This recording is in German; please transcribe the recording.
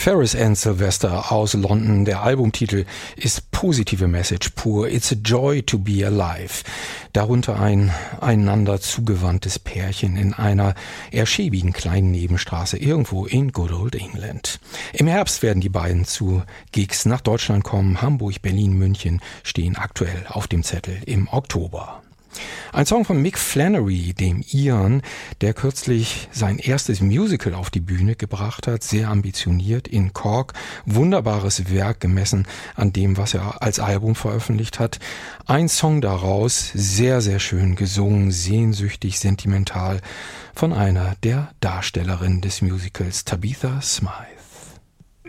Ferris and Sylvester aus London. Der Albumtitel ist positive Message pur. It's a joy to be alive. Darunter ein einander zugewandtes Pärchen in einer eher schäbigen kleinen Nebenstraße irgendwo in Good Old England. Im Herbst werden die beiden zu Gigs nach Deutschland kommen. Hamburg, Berlin, München stehen aktuell auf dem Zettel im Oktober. Ein Song von Mick Flannery, dem Iren, der kürzlich sein erstes Musical auf die Bühne gebracht hat, sehr ambitioniert in Cork, wunderbares Werk gemessen an dem, was er als Album veröffentlicht hat. Ein Song daraus, sehr, sehr schön gesungen, sehnsüchtig, sentimental, von einer der Darstellerinnen des Musicals, Tabitha Smythe.